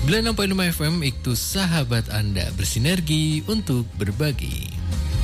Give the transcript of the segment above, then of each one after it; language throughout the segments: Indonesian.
96.5 FM itu sahabat Anda bersinergi untuk berbagi.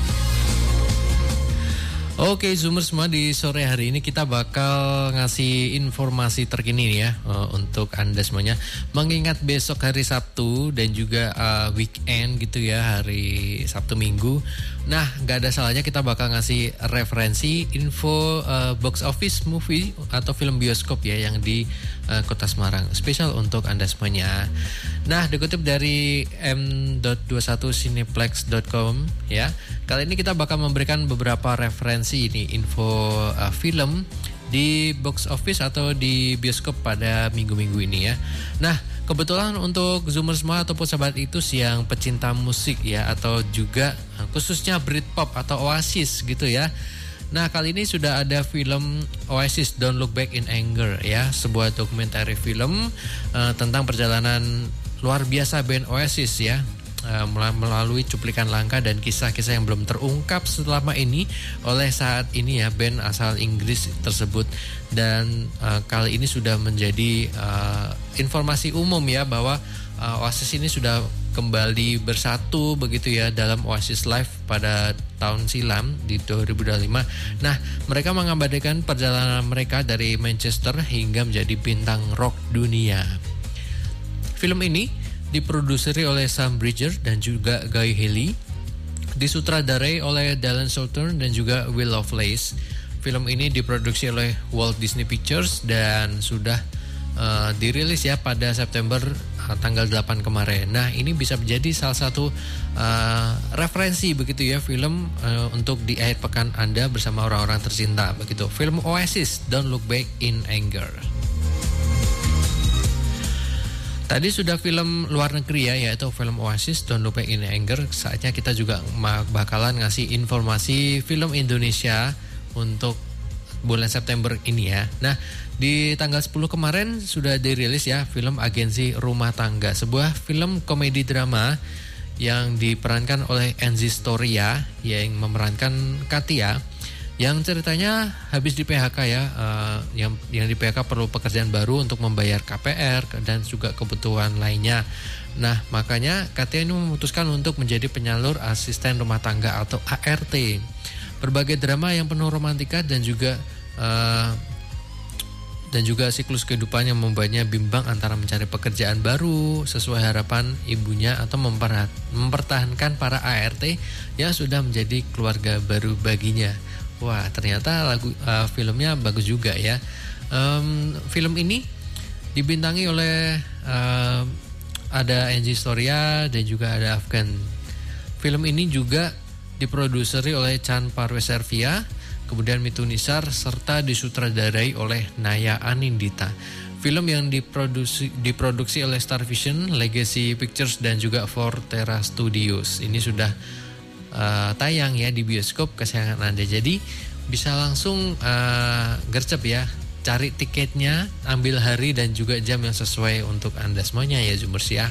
Oke Zoomers semua, di sore hari ini kita bakal ngasih informasi terkini nih ya untuk Anda semuanya. Mengingat besok hari Sabtu dan juga weekend gitu ya, hari Sabtu Minggu. Nah gak ada salahnya kita bakal ngasih referensi info box office movie atau film bioskop ya yang di Kota Semarang. Spesial untuk Anda semuanya. Nah dikutip dari m.21cineplex.com ya. Kali ini kita bakal memberikan beberapa referensi ini info film di box office atau di bioskop pada minggu-minggu ini ya. Nah kebetulan untuk Zoomers semua ataupun sahabat itu yang pecinta musik ya, atau juga khususnya Britpop atau Oasis gitu ya. Nah kali ini sudah ada film Oasis Don't Look Back in Anger ya, sebuah dokumenter film tentang perjalanan luar biasa band Oasis ya, melalui cuplikan langka dan kisah-kisah yang belum terungkap selama ini oleh saat ini ya band asal Inggris tersebut. Dan kali ini sudah menjadi informasi umum ya bahwa Oasis ini sudah kembali bersatu begitu ya dalam Oasis Live pada tahun silam di 2025. Nah mereka mengabadikan perjalanan mereka dari Manchester hingga menjadi bintang rock dunia. Film ini diproduseri oleh Sam Bridger dan juga Guy Haley, disutradarai oleh Dylan Southern dan juga Will Lovelace. Film ini diproduksi oleh Walt Disney Pictures dan sudah dirilis ya pada September tanggal 8 kemarin. Nah ini bisa menjadi salah satu referensi begitu ya film untuk di akhir pekan Anda bersama orang-orang tercinta begitu. Film Oasis Don't Look Back in Anger. Tadi sudah film luar negeri ya, yaitu film Oasis Don't Look Back in Anger. Saatnya kita juga bakalan ngasih informasi film Indonesia untuk bulan September ini ya. Nah di tanggal 10 kemarin sudah dirilis ya film Agensi Rumah Tangga, sebuah film komedi drama yang diperankan oleh Enzi Storia yang memerankan Katia, yang ceritanya habis di PHK ya, yang di PHK perlu pekerjaan baru untuk membayar KPR dan juga kebutuhan lainnya. Nah makanya Katia ini memutuskan untuk menjadi penyalur asisten rumah tangga atau ART. Berbagai drama yang penuh romantika dan juga siklus kehidupannya membuatnya bimbang antara mencari pekerjaan baru sesuai harapan ibunya atau mempertahankan para ART yang sudah menjadi keluarga baru baginya. Wah ternyata filmnya bagus juga ya. Film ini dibintangi oleh ada Enzi Storia dan juga ada Afgan. Film ini juga diproduseri oleh Chan Parweservia, kemudian Mitu Nisar, serta disutradarai oleh Naya Anindita. Film yang diproduksi oleh Star Vision, Legacy Pictures dan juga Fortera Studios. Ini sudah tayang ya di bioskop kesayangan Anda. Jadi bisa langsung gercep ya, cari tiketnya, ambil hari dan juga jam yang sesuai untuk Anda semuanya ya Zoomers ya.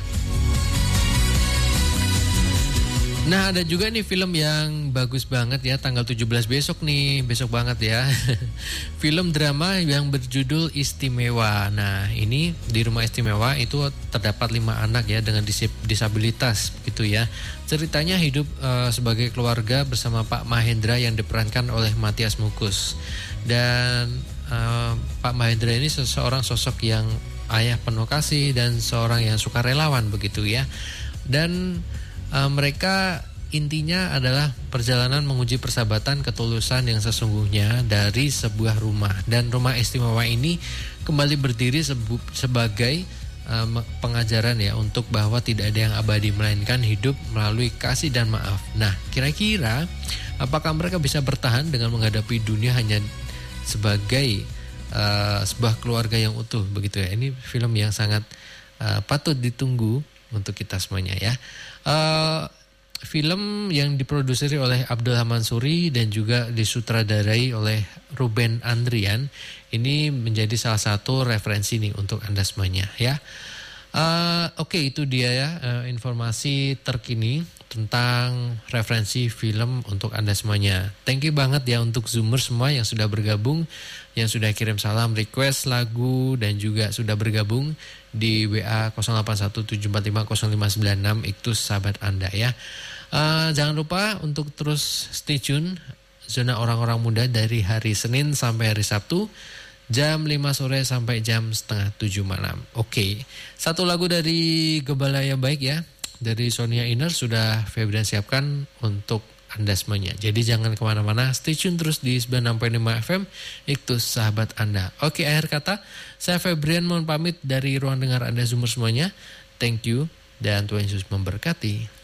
Nah ada juga nih film yang bagus banget ya, tanggal 17 besok banget ya. Film drama yang berjudul Istimewa. Nah ini di Rumah Istimewa itu terdapat 5 anak ya dengan disabilitas gitu ya. Ceritanya hidup sebagai keluarga bersama Pak Mahendra yang diperankan oleh Matias Mukus. Dan Pak Mahendra ini seseorang sosok yang ayah penuh kasih dan seorang yang sukarelawan begitu ya. Dan mereka intinya adalah perjalanan menguji persahabatan ketulusan yang sesungguhnya dari sebuah rumah. Dan Rumah Istimewa ini kembali berdiri sebagai pengajaran ya untuk bahwa tidak ada yang abadi melainkan hidup melalui kasih dan maaf. Nah kira-kira apakah mereka bisa bertahan dengan menghadapi dunia hanya sebagai sebuah keluarga yang utuh begitu ya. Ini film yang sangat patut ditunggu untuk kita semuanya ya. Film yang diproduseri oleh Abdullah Mansuri dan juga disutradarai oleh Ruben Andrian. Ini menjadi salah satu referensi nih untuk Anda semuanya ya. Oke, itu dia ya informasi terkini tentang referensi film untuk Anda semuanya. Thank you banget ya untuk Zoomer semua yang sudah bergabung, yang sudah kirim salam, request lagu, dan juga sudah bergabung di WA 0817450596. Itu sahabat Anda ya. Jangan lupa untuk terus stay tune Zona Orang-Orang Muda dari hari Senin sampai hari Sabtu, jam 5 sore sampai jam setengah 7 malam. Oke, satu lagu dari Gebalaya Baik ya, dari Sonia Inner sudah Febrian siapkan untuk Anda semuanya. Jadi jangan kemana-mana, stay tune terus di 96.5 FM, itu sahabat Anda. Oke, akhir kata, saya Febrian mohon pamit dari ruang dengar Anda Zoomer semuanya. Thank you, dan Tuhan Yesus memberkati.